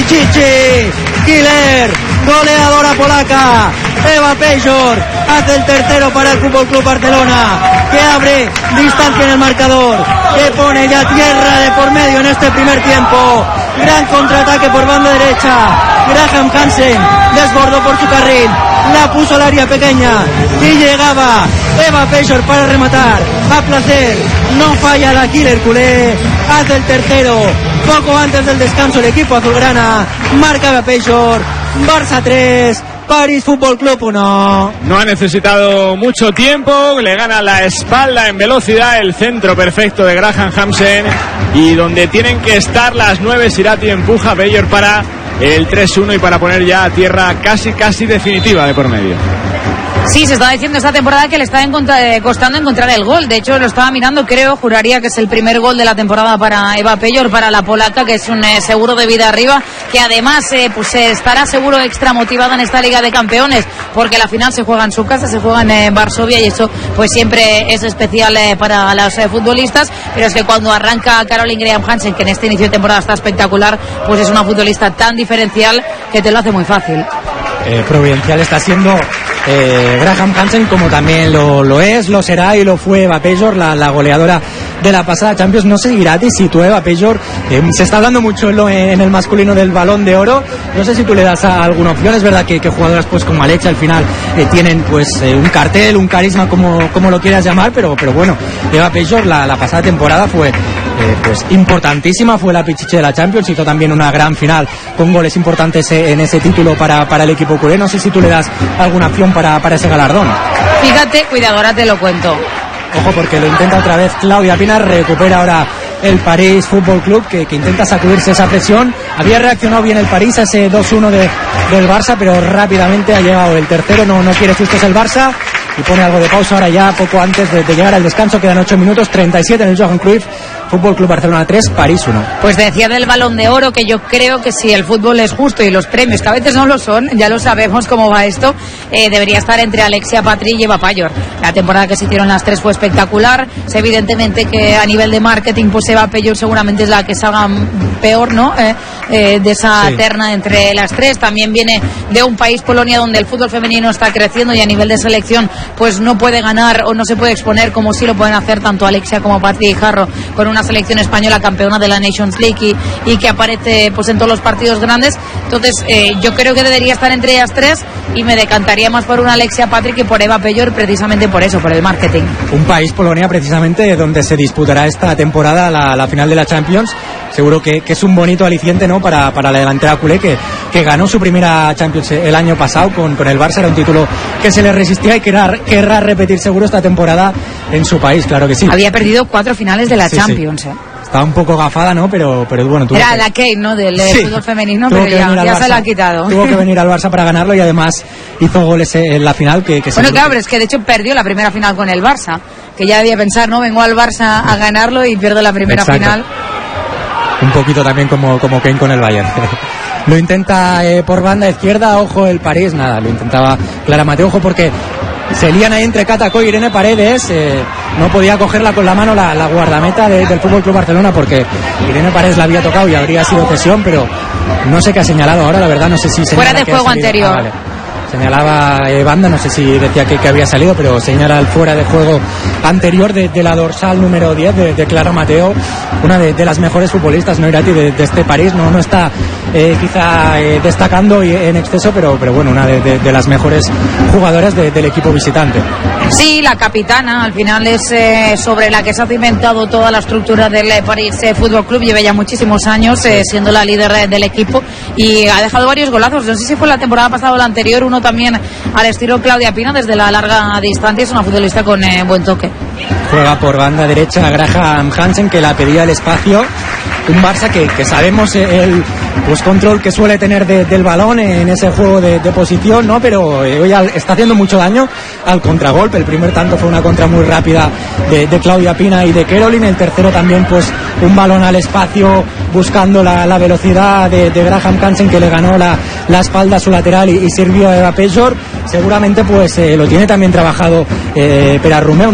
Pichichi, Killer, goleadora polaca. Eva Pejor hace el tercero para el Fútbol Club Barcelona, que abre distancia en el marcador, que pone ya tierra de por medio en este primer tiempo. Gran contraataque por banda derecha. Graham Hansen desbordó por su carril, la puso al área pequeña y llegaba Eva Pejor para rematar a placer. No falla la Killer culé, hace el tercero poco antes del descanso el equipo azulgrana. Marca Eva Pejor. Barça 3, París Fútbol Club 1. No ha necesitado mucho tiempo, le gana la espalda en velocidad, el centro perfecto de Graham Hansen, y donde tienen que estar las 9, Sirati empuja a Pejor para el 3-1 y para poner ya a tierra casi definitiva de por medio. Sí, se está diciendo esta temporada que le está costando encontrar el gol. De hecho, lo estaba mirando, juraría que es el primer gol de la temporada para Eva Pejor, para la polaca, que es un seguro de vida arriba, que además pues estará seguro extra motivada en esta Liga de Campeones, porque la final se juega en su casa, se juega en Varsovia, y eso pues siempre es especial para las futbolistas. Pero es que cuando arranca Caroline Graham Hansen, que en este inicio de temporada está espectacular, pues es una futbolista tan diferencial que te lo hace muy fácil. Providencial está siendo Graham Hansen, como también lo será y lo fue Eva Pejor, la goleadora de la pasada Champions. No sé, Girati, si tú, Eva Pejor, se está hablando mucho en el masculino del Balón de Oro, no sé si tú le das alguna opción. Es verdad que jugadoras pues como Alexia al final tienen pues un cartel, un carisma, como lo quieras llamar, pero bueno, Eva Pejor la pasada temporada fue pues importantísima, fue la pichiche de la Champions, hizo también una gran final con goles importantes en ese título para el equipo culé. No sé si tú le das alguna opción para ese galardón. Fíjate, cuidado, ahora te lo cuento. Ojo, porque lo intenta otra vez Claudia Pina, recupera ahora el París Fútbol Club, que intenta sacudirse esa presión. Había reaccionado bien el París a ese 2-1 del Barça, pero rápidamente ha llegado el tercero. No quiere sustos el Barça y pone algo de pausa ahora ya poco antes de llegar al descanso. Quedan 8 minutos, 37 en el Johan Cruyff. Fútbol Club Barcelona 3, París 1. Pues decía del Balón de Oro que yo creo que si el fútbol es justo y los premios, que a veces no lo son, ya lo sabemos cómo va esto, debería estar entre Alexia Patry y Eva Pejor. La temporada que se hicieron las tres fue espectacular. Es evidentemente que a nivel de marketing, pues Eva Pejor seguramente es la que salga peor, ¿no? De esa terna entre las tres. También viene de un país, Polonia, donde el fútbol femenino está creciendo y a nivel de selección pues no puede ganar o no se puede exponer como sí lo pueden hacer tanto Alexia como Patry y Jarro, con una selección española campeona de la Nations League y que aparece pues en todos los partidos grandes. Entonces yo creo que debería estar entre ellas tres, y me decantaría más por una Alexia Patry que por Eva Pejor, precisamente por eso, por el marketing. Un país, Polonia, precisamente donde se disputará esta temporada la final de la Champions. Seguro que es un bonito aliciente, ¿no?, para la delantera culé, que ganó su primera Champions el año pasado con el Barça. Era un título que se le resistía y querrá repetir seguro esta temporada en su país, claro que sí. Había perdido 4 finales de la Champions, Estaba un poco gafada, ¿no? Pero bueno, era la Kane, ¿no?, del fútbol femenino, pero ya se la ha quitado. Tuvo que venir al Barça para ganarlo, y además hizo goles en la final que bueno, claro, pero es que de hecho perdió la primera final con el Barça, que ya debía pensar, ¿no?, vengo al Barça a ganarlo y pierdo la primera final. Un poquito también como Kane con el Bayern. Lo intenta por banda izquierda, ojo el París, nada, lo intentaba Clara Mateo, ojo porque se lían ahí entre Cataco y Irene Paredes. No podía cogerla con la mano la guardameta del Fútbol Club Barcelona, porque Irene Paredes la había tocado y habría sido cesión, pero no sé qué ha señalado ahora, la verdad, no sé si fuera de juego anterior. Vale. Señalaba banda, no sé si decía que había salido, pero señala el fuera de juego anterior de la dorsal número 10 de Clara Mateo, una de las mejores futbolistas, ¿no, Irati, de este París? No está quizá destacando en exceso, pero bueno, una de las mejores jugadoras del equipo visitante. Sí, la capitana, al final es sobre la que se ha cimentado toda la estructura del París Fútbol Club. Lleva ya muchísimos años siendo la líder del equipo y ha dejado varios golazos. No sé si fue la temporada pasada o la anterior, uno también al estilo Claudia Pina desde la larga distancia. Es una futbolista con buen toque. Juega por banda derecha Graham Hansen, que la pedía el espacio. Un Barça que sabemos el pues control que suele tener del balón en ese juego de posición, ¿no? Pero hoy está haciendo mucho daño al contragolpe. El primer tanto fue una contra muy rápida de Claudia Pina y de Caroline. El tercero también pues un balón al espacio buscando la velocidad de Graham Hansen, que le ganó la espalda a su lateral y sirvió a Eva Pejor. Seguramente pues lo tiene también trabajado Pera Romeu.